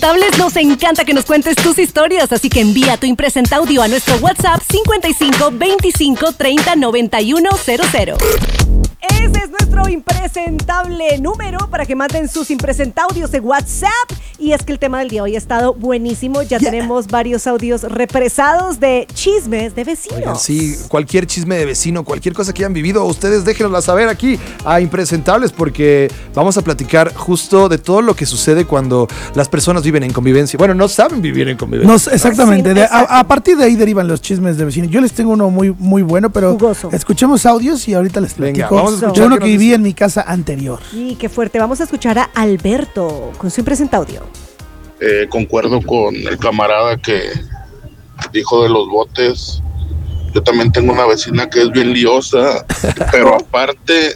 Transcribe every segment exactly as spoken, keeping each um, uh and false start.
Impresentables, nos encanta que nos cuentes tus historias, así que envía tu impresenta audio a nuestro WhatsApp cincuenta y cinco veinticinco treinta noventa y uno cero cero. Ese es nuestro impresentable número para que manden sus impresentaudios de WhatsApp. Y es que el tema del día hoy ha estado buenísimo. Ya yeah. tenemos varios audios represados de chismes de vecinos. Oigan, sí, cualquier chisme de vecino, cualquier cosa que hayan vivido, ustedes déjenosla saber aquí a Impresentables, porque vamos a platicar justo de todo lo que sucede cuando las personas viven en convivencia. Bueno, no saben vivir en convivencia. No, exactamente. Sí, de, a, a partir de ahí derivan los chismes de vecinos. Yo les tengo uno muy, muy bueno, pero Jugoso. escuchemos audios y ahorita les platico. Venga, vamos a escuchar de uno que viví en mi casa anterior. Y qué fuerte. Vamos a escuchar a Alberto con su impresentaudio. Eh, concuerdo con el camarada que dijo de los botes. Yo también tengo una vecina que es bien liosa, pero aparte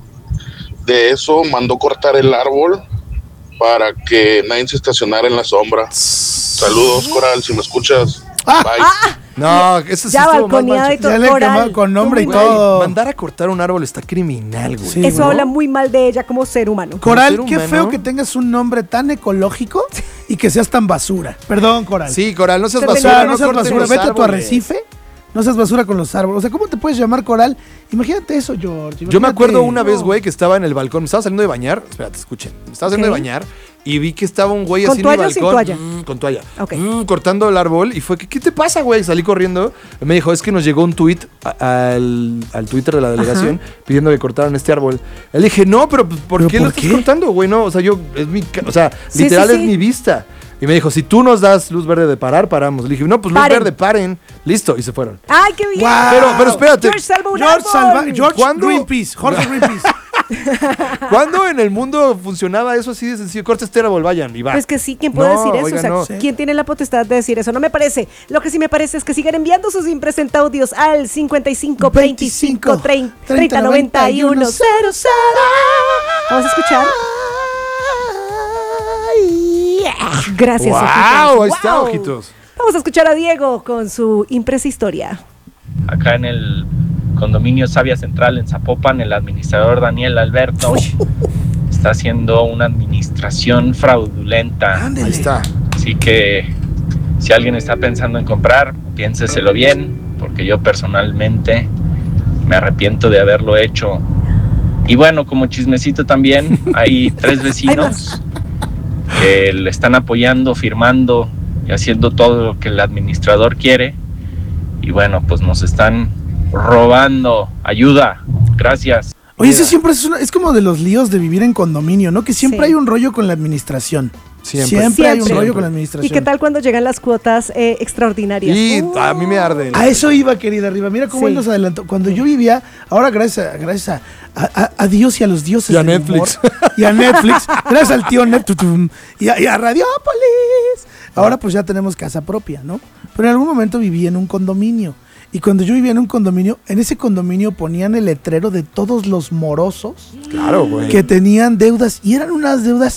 de eso mandó cortar el árbol para que nadie se estacionara en la sombra. Saludos, Coral, si me escuchas. Ah, bye. Ah, No, eso sí ya estuvo mal, balconeada y todo. Ya le Coral. quemó con nombre y Güey, todo. mandar a cortar un árbol está criminal, güey. Sí, Eso ¿no? habla muy mal de ella como ser humano. Coral, ser qué humano. feo que tengas un nombre tan ecológico y que seas tan basura. Perdón, Coral. Sí, Coral, no seas Se O basura. sea, no no seas corten basura, los vete a tu árboles. arrecife. No seas basura con los árboles. O sea, ¿cómo te puedes llamar Coral? Imagínate eso, George. Yo me imagínate. acuerdo una No. vez, güey, que estaba en el balcón. Me estaba saliendo de bañar. Espérate, escuchen. Me estaba saliendo Ok. de bañar y vi que estaba un güey ¿Con así en el toalla o sin balcón. toalla? Mm, con toalla. Ok. Mm, cortando el árbol. Y fue, que, ¿qué te pasa, güey? Salí corriendo. Y me dijo, es que nos llegó un tweet a- al, al Twitter de la delegación pidiendo que cortaran este árbol. Le dije, no, pero pues, ¿por ¿Pero qué por lo estás qué? cortando, güey? No, o sea, yo, es mi, ca- o sea, Sí, literal sí, es sí. mi vista. Y me dijo, si tú nos das luz verde de parar, paramos. Le dije, no, pues luz Paren. verde, paren. Listo, y se fueron. ¡Ay, qué bien! Guau. Pero, pero espérate. George salva un George, árbol. salva, George ¿Cuándo? Greenpeace. Jorge Greenpeace. ¿Cuándo en el mundo funcionaba eso así de sencillo? Corta este árbol, vayan y va. Pues que sí, ¿quién puede No, decir eso? oiga, O sea, no. Sí. ¿quién tiene la potestad de decir eso? No me parece. Lo que sí me parece es que sigan enviando sus impresentaudios al cincuenta y cinco veinticinco treinta noventa y uno cero cero. Vamos a escuchar. Gracias, ¡Wow! ojitos. Ahí está, Wow. ojitos. Vamos a escuchar a Diego con su impresa historia. Acá en el condominio Savia Central en Zapopan, el administrador Daniel Alberto está haciendo una administración fraudulenta. Ándele. Ahí está. Así que si alguien está pensando en comprar, piénseselo bien, porque yo personalmente me arrepiento de haberlo hecho. Y bueno, como chismecito también, hay tres vecinos que le están apoyando, firmando y haciendo todo lo que el administrador quiere. Y bueno, pues nos están robando. Ayuda. Gracias. Oye, Mira. ese siempre es, una- es como de los líos de vivir en condominio, ¿no? Que siempre Sí. hay un rollo con la administración. Siempre. Siempre, hay un Siempre. rollo con la administración. ¿Y qué tal cuando llegan las cuotas eh, extraordinarias? Y Uh. a mí me arde. A eso iba, querida Arriba. Mira cómo Sí. él nos adelantó. Cuando yo vivía, ahora gracias a, gracias a, a- a Dios y a los dioses Y a del Netflix. humor, y a Netflix, gracias al tío Neptutum y a, y a Radiopolis. Ahora pues ya tenemos casa propia, ¿no? Pero en algún momento viví en un condominio. Y cuando yo vivía en un condominio, en ese condominio ponían el letrero de todos los morosos Claro, güey. que tenían deudas. Y eran unas deudas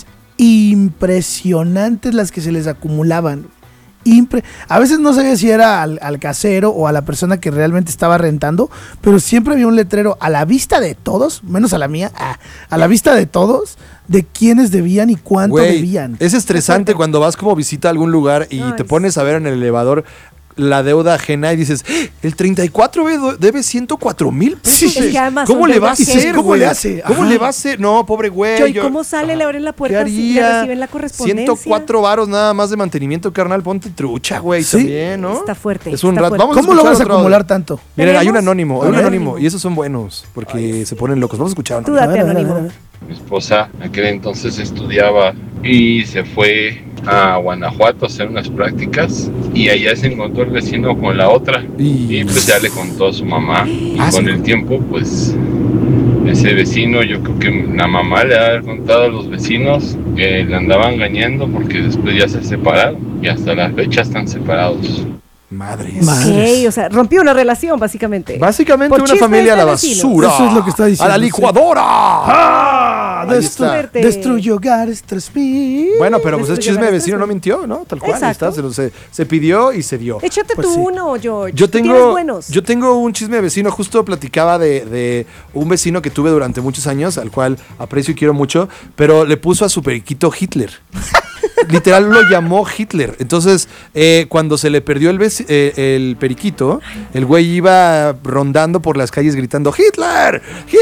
impresionantes las que se les acumulaban. Impre- a veces no sabía si era al, al casero o a la persona que realmente estaba rentando, pero siempre había un letrero a la vista de todos, menos a la mía, a, a la vista de todos, de quiénes debían y cuánto Güey, debían. es estresante cuando vas como visita a algún lugar y Ay, te pones a ver en el elevador la deuda ajena y dices, ¡Ah! el treinta y cuatro ve- debe ciento cuatro mil pesos. Sí, es que además ¿Cómo son le va a deudas hacer, que- ¿Cómo güey? le hace? ¿Cómo Ajá. le va a hacer? No, pobre güey. Yo, ¿y yo- cómo sale? Le abren la ¿Qué puerta y le haría? reciben la correspondencia. ciento cuatro varos nada más de mantenimiento, carnal. Ponte trucha, güey, Sí. también, ¿no? Está fuerte, Es un está rato. fuerte. Vamos a ¿Cómo escuchar logras otro acumular audio. tanto? Miren, hay un ¿Tenemos? anónimo, hay A un ver. anónimo. Y esos son buenos, porque se ponen locos. Vamos a escuchar Tú uno. date, A ver, a ver, a ver, a anónimo. ver. Mi esposa aquel entonces estudiaba y se fue a Guanajuato a hacer unas prácticas y allá se encontró el vecino con la otra Y- y pues ya le contó a su mamá y Ah, con sí. el tiempo pues ese vecino, yo creo que la mamá le ha contado a los vecinos que le andaba engañando porque después ya se separaron y hasta la fecha están separados. Madres. Madres. Ok, o sea, rompió una relación, básicamente. Básicamente Por una chismes familia a de la vecinos. basura. Eso es lo que está diciendo, A la sí. licuadora. Ah, Ahí destru- está. destruye hogares tras mil. Bueno, pero pues es Destruye chisme de hogares, vecino, sí. no mintió, ¿no? Tal cual, ahí Exacto. está, se, lo- se, se pidió y se dio. Échate Pues tú sí. uno, George. Yo Tú tienes tengo, buenos. yo tengo un chisme de vecino, justo platicaba de, de un vecino que tuve durante muchos años, al cual aprecio y quiero mucho, pero le puso a su periquito Hitler. Literal lo llamó Hitler. Entonces, eh, cuando se le perdió el, veci- eh, el periquito, el güey iba rondando por las calles gritando ¡Hitler!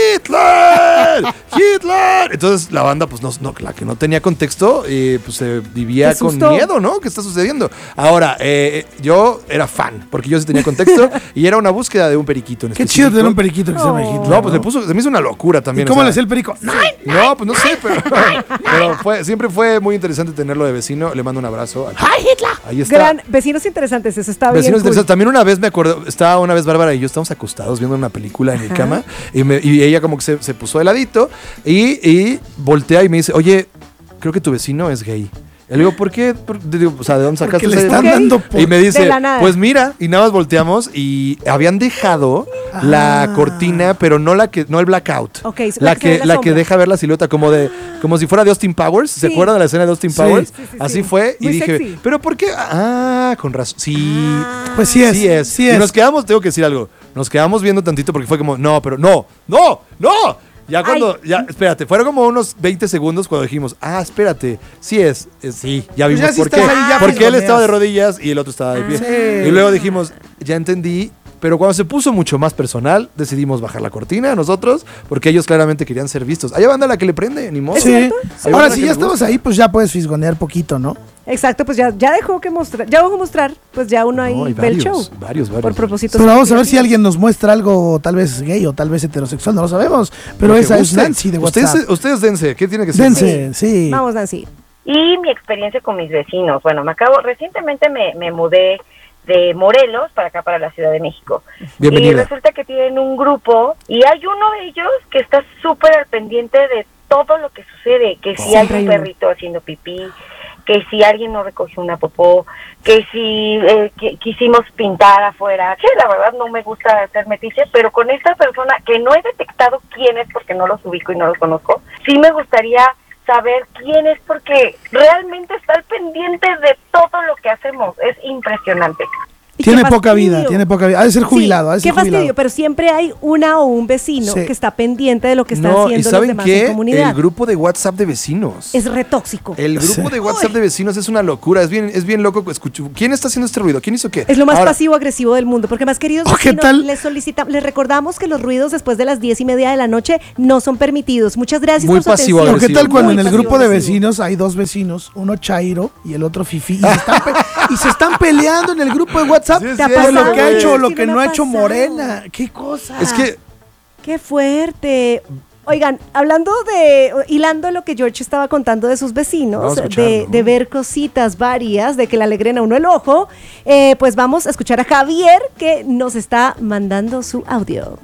¡Hitler! ¡Hitler! Entonces la banda, pues no, no, la que no tenía contexto, eh, pues se vivía Qué con susto. miedo, ¿no? ¿Qué está sucediendo? Ahora, eh, yo era fan, porque yo sí tenía contexto, y era una búsqueda de un periquito en Qué chido específico. tener un periquito que se llama Oh. Hitler. No, pues le puso, se me hizo una locura ¿Y también. cómo o le sea, hacía el perico? ¡No! no, pues no sé, pero, pero fue, siempre fue muy interesante tenerlo de vecino. Le mando un abrazo. Aquí. ¡Ay, Hitler! Ahí está. Gran, vecinos interesantes, eso está bien. Vecinos cool. interesantes. También una vez me acuerdo, estaba una vez Bárbara y yo estábamos acostados viendo una película en mi cama y, me- y ella como que se, se puso de ladito y, y voltea y me dice, oye, creo que tu vecino es gay. Y le digo, ¿por qué? Por- digo, o sea, ¿de dónde sacaste Porque le esa están idea? dando por... Y me dice, De la nada. pues mira, y nada más volteamos y habían dejado la Ah. cortina, pero no la que, no el blackout. Ok, la la que se ve que, la la que sombra. deja ver la silueta como de, como si fuera de Austin Powers. ¿Se Sí. acuerdan de la escena de Austin Sí. Powers? Sí, sí, Así sí. fue y Muy dije, sexy. pero ¿por qué? Ah, con razón. Sí. Pues sí es. Sí es. Sí Y es. nos quedamos, tengo que decir algo. Nos quedamos viendo tantito porque fue como, no, pero no, no, no. Ya cuando, ya, espérate, fueron como unos veinte segundos cuando dijimos, ah, espérate, sí es, es- sí, ya Pues vimos ya si por qué. estás ahí, ya Porque él fisgoneas. estaba de rodillas y el otro estaba de pie. Sí. Y luego dijimos, ya entendí. Pero cuando se puso mucho más personal, decidimos bajar la cortina nosotros, porque ellos claramente querían ser vistos. Hay banda a la que le prende, ni modo. Sí. Hay Ahora, banda si que ya le estamos gusta. ahí, pues ya puedes fisgonear poquito, ¿no? Exacto, pues ya, ya dejó que mostrar, ya dejó mostrar, pues ya uno ahí No, hay ve el varios, show. varios, varios. Por propósito. Pero vamos a ver si alguien nos muestra algo, tal vez gay o tal vez heterosexual, no lo sabemos. Pero Lo que esa es guste. Nancy de WhatsApp. Ustedes, ustedes dense, ¿qué tiene que ser? Dense, sí. Vamos, Nancy. Y mi experiencia con mis vecinos. Bueno, me acabo, recientemente me, me mudé de Morelos para acá, para la Ciudad de México. Bienvenida. Y resulta que tienen un grupo y hay uno de ellos que está súper al pendiente de todo lo que sucede, que si Siempre hay hay un uno. perrito haciendo pipí, que si alguien no recogió una popó, que si eh, que- quisimos pintar afuera, que la verdad no me gusta hacer metiche, pero con esta persona que no he detectado quién es porque no los ubico y no los conozco, sí me gustaría saber quién es porque realmente está al pendiente de todo lo que hacemos. Es impresionante. Y Tiene qué poca fastidio. vida, tiene poca vida. Ha de ser jubilado, Sí, ha de qué ser jubilado. fastidio, pero siempre hay una o un vecino Sí. que está pendiente de lo que están No, y haciendo los ¿saben demás qué? en comunidad. El grupo de WhatsApp de vecinos. Es retóxico. El grupo Sí. de WhatsApp de vecinos es una locura, es bien, es bien loco. Escucho, ¿quién está haciendo este ruido? ¿Quién hizo qué? Es lo más Ahora, pasivo-agresivo del mundo, porque más queridos Oh, ¿qué vecinos, tal? les solicitamos, les recordamos que los ruidos después de las diez y media de la noche no son permitidos. Muchas gracias Muy por su atención. pasivo-agresivo. ¿O qué tal cuando Muy en el grupo de pasivo-agresivo. vecinos hay dos vecinos, uno chairo y el otro fifi, y se están, pe- y se están peleando en el grupo de WhatsApp Sí, es ¿Te ha por lo pasado? que ha hecho o lo Sí, que me no ha ha hecho pasado. Morena? ¿Qué cosa? Es que Qué fuerte. Oigan, hablando de, hilando lo que George estaba contando de sus vecinos, Vamos a de, escucharlo. de ver cositas varias, de que le alegren a uno el ojo, eh, pues vamos a escuchar a Javier que nos está mandando su audio.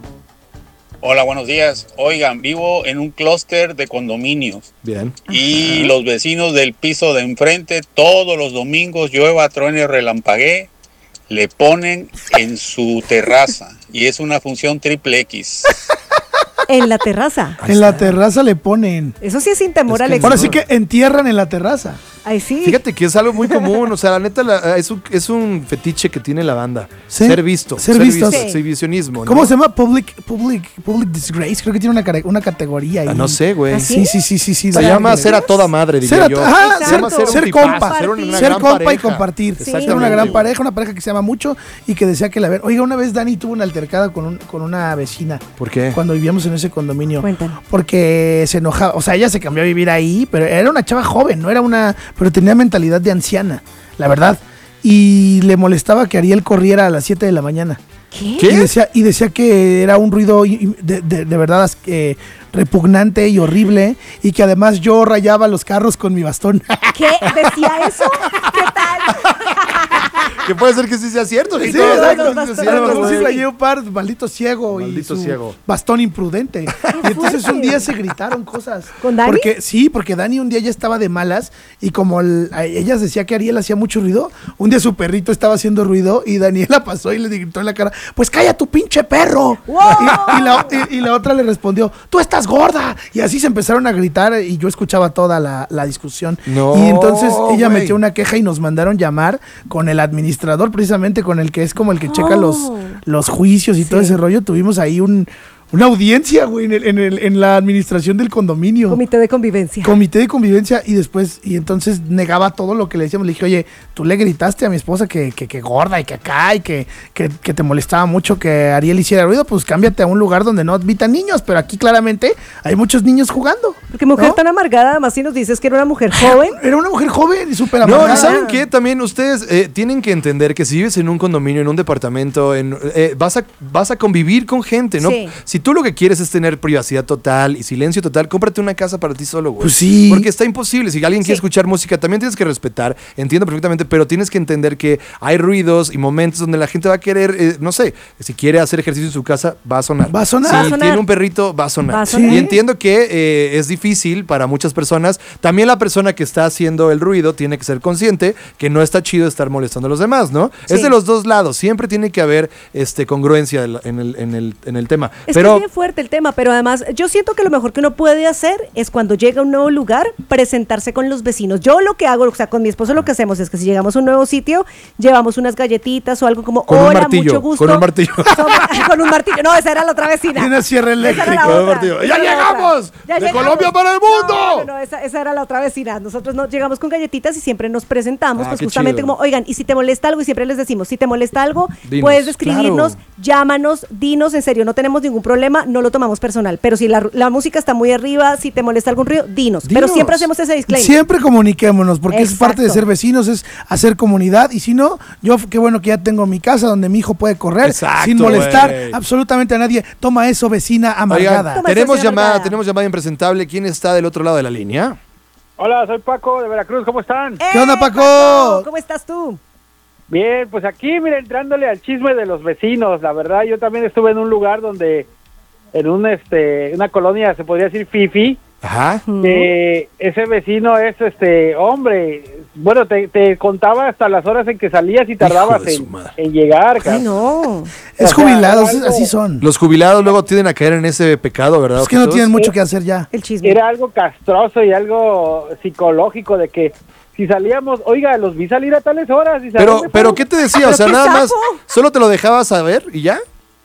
Hola, buenos días. Oigan, vivo en un clúster de condominios bien. y los vecinos del piso de enfrente todos los domingos, llueva, truene, relampaguee, le ponen en su terraza y es una función triple X. En la terraza. En la terraza le ponen. Eso sí es sin temor Es al que éxito. Ahora sí que entierran en la terraza. Ay, sí. Fíjate que es algo muy común, o sea, la neta la- es, un, es un fetiche que tiene la banda. Sí, Ser visto. ser vistos. Sí. Exhibicionismo. ¿Cómo ¿no? se llama? Public, public, public disgrace. Creo que tiene una, care- una categoría ahí. Ah, no sé, güey. ¿Ah, Sí, sí, sí, sí, sí. Se sí. llama Sí. ser a toda madre, diría Ser, a- yo. ajá, Exacto. ser, Se llama ser un ser tipazo, compa, ser una ser gran compa y pareja. compartir. Sí. Ser una Exactamente, gran güey. pareja, una pareja que se ama mucho y que decía que la ver. Oiga, una vez Dani tuvo una altercada con, un- con una vecina ¿Por qué? cuando vivíamos en ese condominio. Cuéntanos. Porque se enojaba, o sea, ella se cambió a vivir ahí, pero era una chava joven, no era una, pero tenía mentalidad de anciana, la verdad. Y le molestaba que Ariel corriera a las siete de la mañana. ¿Qué? ¿Qué? Y decía, y decía que era un ruido i- i- de, de- de verdad as- eh, repugnante y horrible y que además yo rayaba los carros con mi bastón. ¿Qué? ¿Decía eso? ¿Qué tal? Que puede ser que sí sea cierto. Sí, que todo- exacto. todo sea bastón, cierto, Pero güey. sí rayé un par, maldito ciego Maldito y su ciego. bastón imprudente. ¿Qué Y entonces un día se gritaron cosas. ¿Con Dani? Porque, sí, porque Dani un día ya estaba de malas y como el, a ellas decía que Ariel hacía mucho ruido, un día su perrito estaba haciendo ruido y Daniela pasó y le gritó en la cara, pues calla tu pinche perro. ¡Wow! Y, y, la, y, y la otra le respondió, tú estás gorda. Y así se empezaron a gritar y yo escuchaba toda la, la discusión. No, y entonces ella güey. metió una queja y nos mandaron llamar con el administrador, precisamente con el que es como el que checa Oh. los, los juicios y todo ese rollo. Tuvimos ahí un, una audiencia, güey, en, el, en, el, en la administración del condominio. Comité de convivencia. Comité de convivencia y después, y entonces negaba todo lo que le decíamos. Le dije, oye, tú le gritaste a mi esposa que, que, que gorda y que acá y que, que, que te molestaba mucho que Ariel hiciera ruido, pues cámbiate a un lugar donde no habitan niños, pero aquí claramente hay muchos niños jugando. Porque mujer ¿no? tan amargada, además si nos dices que era una mujer joven. Era una mujer joven y súper No, amargada. ¿y saben qué? También ustedes eh, tienen que entender que si vives en un condominio, en un departamento, en, eh, vas, a, vas a convivir con gente, ¿no? Sí. Si tú lo que quieres es tener privacidad total y silencio total, cómprate una casa para ti solo, güey. Pues sí. Porque está imposible. Si alguien quiere Sí. escuchar música, también tienes que respetar, entiendo perfectamente, pero tienes que entender que hay ruidos y momentos donde la gente va a querer, eh, no sé, si quiere hacer ejercicio en su casa, va a sonar. Va a sonar. Si Va a sonar. tiene un perrito, va a sonar. Va a sonar. Y entiendo que eh, es difícil para muchas personas. También la persona que está haciendo el ruido tiene que ser consciente que no está chido estar molestando a los demás, ¿no? Sí. Es de los dos lados. Siempre tiene que haber este, congruencia en el, en el, en el tema. Es pero que es bien fuerte el tema, pero además yo siento que lo mejor que uno puede hacer es cuando llega a un nuevo lugar, presentarse con los vecinos. Yo lo que hago, o sea, con mi esposo lo que hacemos es que si llegamos a un nuevo sitio, llevamos unas galletitas o algo como, Con un hola, martillo, mucho gusto. con un martillo. Somos- con un martillo. No, esa era la otra vecina. Y una sierra Esa era la eléctrica. Con un otra. martillo. Esa ¡Ya era la llegamos! otra. Ya ¡De llegamos. Colombia para el mundo! No, no, no, esa, esa era la otra vecina. Nosotros no llegamos con galletitas y siempre nos presentamos, Ah, pues qué justamente chido. como, oigan, y si te molesta algo, y siempre les decimos, si te molesta algo, Dinos, puedes escribirnos, claro. llámanos, dinos, en serio, no tenemos ningún problema, no lo tomamos personal. Pero si la, la música está muy arriba, si te molesta algún ruido, dinos. Pero Dinos. siempre hacemos ese disclaimer. Siempre comuniquémonos, porque es Exacto. parte de ser vecinos, es hacer comunidad. Y si no, yo qué bueno que ya tengo mi casa donde mi hijo puede correr Exacto, sin molestar güey. absolutamente a nadie. Toma eso, vecina amargada. Oigan, Toma tenemos eso, llamada, amargada. tenemos llamada impresentable. ¿Quién está del otro lado de la línea? Hola, soy Paco de Veracruz, ¿cómo están? ¿Qué onda, Paco? ¿Cómo estás tú? Bien, pues aquí, mira, entrándole al chisme de los vecinos, la verdad, yo también estuve en un lugar donde, en un, este, una colonia, se podría decir fifi, Ajá. que ese vecino es, este, hombre, bueno, te, te contaba hasta las horas en que salías y tardabas de su en, madre. en llegar, Ay, cabrón. no. Es O sea, jubilados, era algo- así son. Los jubilados luego tienden a caer en ese pecado, ¿verdad? Es que no ojitos? tienen mucho que hacer ya. El chisme. Era algo castroso y algo psicológico de que si salíamos, oiga, los vi salir a tales horas. Y Pero, ¿dónde pero fueron? ¿qué te decía? O ¿Pero sea, qué nada más, sapo? solo te lo dejaba saber y ya.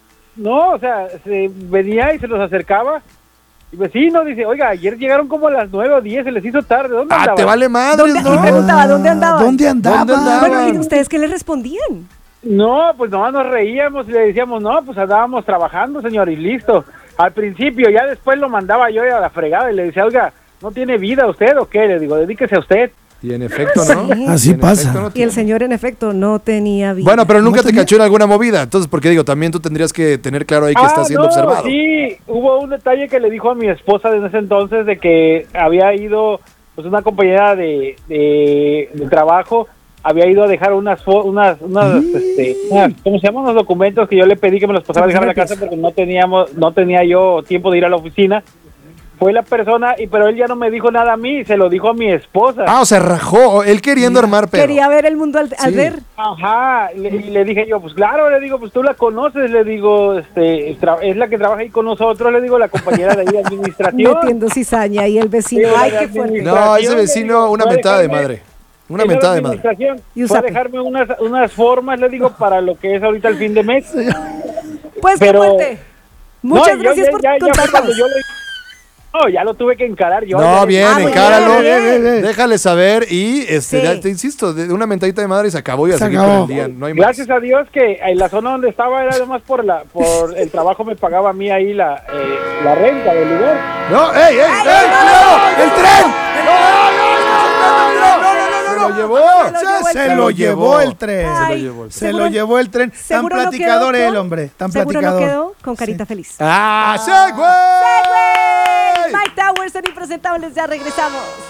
No, o sea, se venía y se los acercaba. Y vecino dice, oiga, ayer llegaron como a las nueve o diez, se les hizo tarde. ¿Dónde Ah, andaban? te vale madres, ¿Dónde- ¿no? y preguntaba, ¿dónde andaban? ¿Dónde andaba? ¿Dónde andaban? Bueno, ¿y ustedes qué les respondían? No, pues nomás nos reíamos y le decíamos, no, pues andábamos trabajando, señor, y listo. Al principio, ya después lo mandaba yo a la fregada y le decía, oiga, ¿no tiene vida usted o qué? Le digo, dedíquese a usted. Y en efecto, ¿no? Sí. Así Y en pasa. efecto, no Y el tiene. señor, en efecto, no tenía vida. Bueno, pero nunca ¿No te tenía? cachó en alguna movida. Entonces, porque digo, también tú tendrías que tener claro ahí que Ah, está siendo no, observado. Sí, hubo un detalle que le dijo a mi esposa en ese entonces de que había ido, pues una compañera de, de, de trabajo, había ido a dejar unas, fo- unas, unas, este, unas, ¿cómo se llaman? Unos documentos que yo le pedí que me los pasara a dejar a la casa porque no teníamos, no tenía yo tiempo de ir a la oficina. Fue la persona, y pero él ya no me dijo nada a mí, se lo dijo a mi esposa. Ah, o sea, rajó. Él queriendo armar pero. Quería ver el mundo al, al Sí. ver. Ajá, y le, y le dije yo, pues claro, le digo, pues tú la conoces, le digo, este, tra- es la que trabaja ahí con nosotros, le digo, la compañera de ahí de administración. Metiendo cizaña y el vecino. Sí, Ay, la qué fuerte. No, ese le vecino, digo, una voy a mentada de dejarme- madre. Una Esa mentada de madre. administración Y un fue a zape. dejarme unas, unas formas, le digo, para lo que es ahorita el fin de mes. Pues Pero- qué fuerte. Muchas No, yo gracias ya- por ya- ya fue contarnos. cuando yo le- No, ya lo tuve que encarar yo. No, ya- bien, Ah, muy encáralo. bien, bien, bien. Déjale saber y, este, Sí. ya te insisto, de una mentadita de madre y se acabó y a Se seguir acabó. con el día. No hay más. Gracias a Dios que en la zona donde estaba era además por la por el trabajo me pagaba a mí ahí la, eh, la renta del lugar. No, ey, ey, ey, cuidado, el tren. Se lo llevó. Se lo llevó el tren. Se lo Ay, llevó el tren. Se seguro- lo llevó el tren. Tan seguro no platicador quedó el con- hombre. Tan Seguro no platicador. quedó con carita feliz. ¡Ah, Segway! Mike Towers son impresentables, ya regresamos.